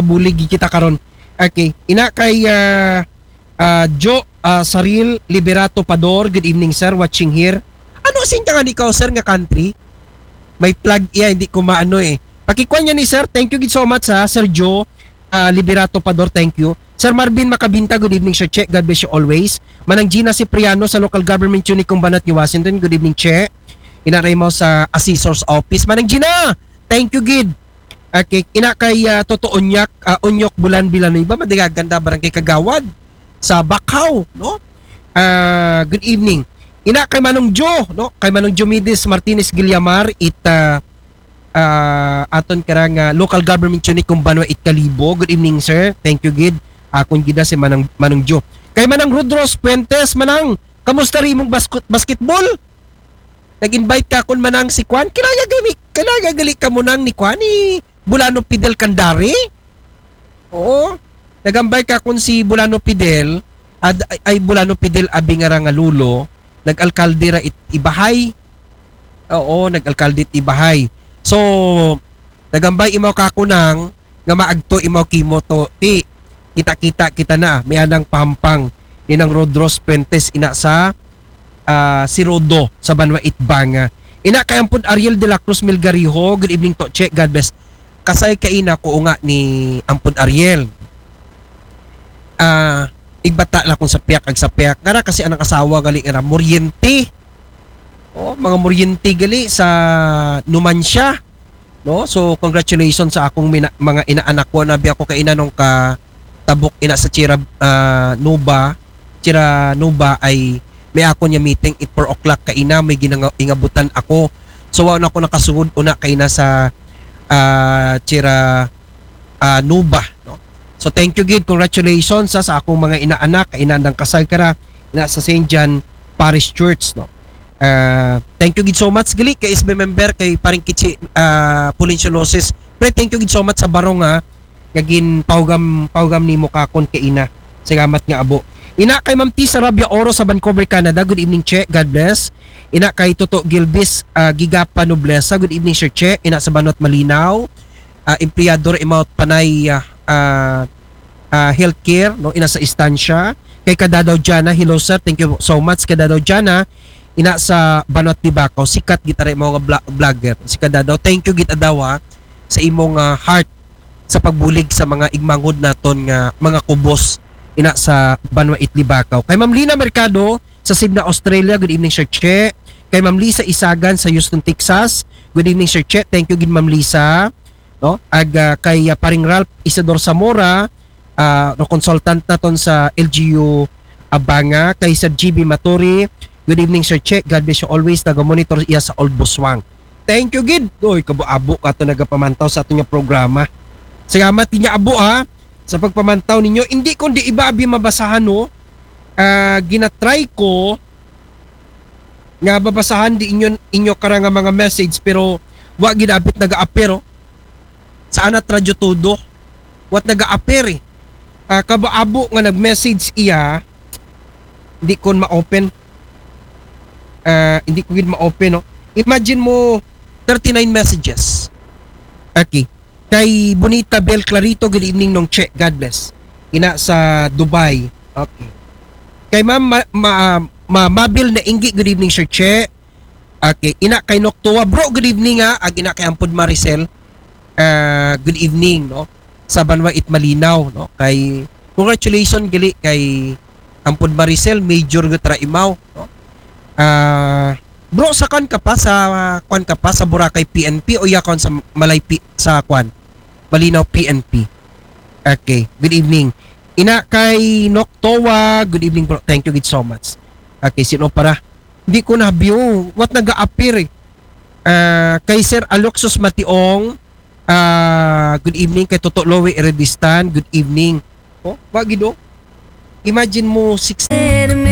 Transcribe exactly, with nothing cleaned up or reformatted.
nakabulig kita karon. Okay, ina kay uh, uh, Joe uh, Saril Liberato Pador. Good evening sir, watching here. Ano sinta nga ni ka sir nga country? May plug iya, hindi ko maano eh. Pakikuan niya ni sir. Thank you so much ha, Sir Joe uh, Liberato Pador, thank you. Sir Marvin Makabinta, good evening sir Che. God bless you always. Manang Gina Cipriano sa local government unit kong Banat ni Washington. Good evening Che. Inaray mo sa assessor's office. Manang Gina, thank you gid. Okay, ina kay uh, Toto Onyak, uh, Onyok Bulan Villanueva, madigaganda barangay Kagawad sa Bakaw, no? Uh, good evening. Ina kay Manong Jo, no? Kay Manong Jomidis Martinez Guillamar, it uh, uh, aton karang uh, local government unit kung Banwa it Kalibo. Good evening sir. Thank you gid. Akon gida si Manang Manong Jo. Kay Manang Rudros Puentes, Manang, kamusta ri mong basket basketball? Nag-invite ka kun Manang si Kwan. Kailangan gali, kailangan gali ka mo nang ni Kwan ni Bulano Fidel Candari. Oo. Nagambay ka kun si Bulano Fidel, ad, ay, ay Bulano Fidel abingara nga lulo, nag-alkalde ra it Ibahay. Oo, nag-alkalde it Ibahay. So, nagambay imaw ka kunang nga maagto imaw kimo to. Ti, kita-kita kita na, may anang pampang inang Rodros Puentes ina sa uh, si Rodo sa Banwa Itbanga. Ina kay ampun Ariel de la Cruz Milgariho. Good evening to Che, God bless. Kasay ka ina ko nga ni ampun Ariel. Ah, uh, igbata la kung sa piyak ag sa piyak. Kara kasi anang asawa gali nga Moriente. Oh, mga Moriente gali sa Numancia. No? So congratulations sa akong mina, mga inaanak ko. Nabi ako kay ina nung ka tabok ina sa Chira uh, Nuba. Chira Nuba ay may ako niya meeting at four o'clock ka ina, may ginangabutan ako. So wala ako nakasugod una kay ina sa uh, Chira uh, Nuba, no? So thank you gid, congratulations sa, sa akong mga inaanak, kay inandang kasal kara ina sa Saint John Parish Church, no. Uh, thank you gid so much gali kay S B member kay paring Kitsi uh, Pulinciolosis. Pre, thank you gid so much sa barong ha. Ngagin pawgam pawgam nimo kakon kay ina. Salamat nga abo. Ina kay Ma'am T. Sarabia Oro sa Vancouver, Canada. Good evening, Che. God bless. Ina kay Toto Gilbis uh, Gigapa Noblesa. Good evening, Sir Che. Ina sa Banot Malinaw. Uh, empleyador Imaut Panay uh, uh, uh, Healthcare. No? Ina sa Istansya. Kay Kadadaw Jana. Hello, sir. Thank you so much, Kadadaw Jana. Ina sa Banot Tibacao. Sikat gitare mga vlogger. Si Kadadaw. Thank you git adawa sa imong uh, heart sa pagbulig sa mga igmangod naton nga mga kubos ina sa Banwa Itlibakaw. Kay Ma'am Lina Mercado sa Sydney, Australia. Good evening, Sir Che. Kay Ma'am Lisa Isagan sa Houston, Texas. Good evening, Sir Che. Thank you gid Ma'am Lisa. No? Ag uh, kay uh, paring Ralph Isidor Zamora, uh, no, consultant naton sa L G U Abanga. Kay Sir G B Maturi. Good evening, Sir Che. God bless you always. Naga-monitor iya sa Old Buswang. Thank you gid. Oy, kabo-abo ka to nagapamantaw sa atong programa. Salamat niya abo ha sa pagpamantaw ninyo. Hindi kundi iba abi mabasahan no. Uh, ginatry ko nga babasahan di inyo inyo karang mga message pero wa ginapit naga-appear oh. Sa anat radyo todo. Wat naga-appear eh. Uh, kabaabo nga nag-message iya hindi ko ma-open. Uh, hindi ko gid ma-open no. Imagine mo thirty-nine messages. Okay. Kay Bonita Bel Clarito, good evening nung Che, God bless. Ina sa Dubai. Okay. Kay Ma'am ma, ma, ma, Mabil na Inggi, good evening Sir Che. Okay. Ina kay Noktoa, bro, good evening ha. Ag ina kay Ampod Maricel. Uh, good evening, no. Sa Banwa It Malinaw, no. Kay congratulations gali kay Ampod Maricel, Major Gutra Imaw, no. Ah, uh, bro, sa kan ka pa sa uh, kwan ka pa sa Boracay P N P o yakon sa Malay P, sa kwan Malinaw P N P. Okay, good evening. Ina kay Noktowa, good evening bro. Thank you so much. Okay, sino para? Hindi ko na view. What naga-appear eh. Uh, kay Sir Aloxos Mationg, uh, good evening. Kay Toto Lowe Eredistan, good evening. Oh, wag do. Imagine mo six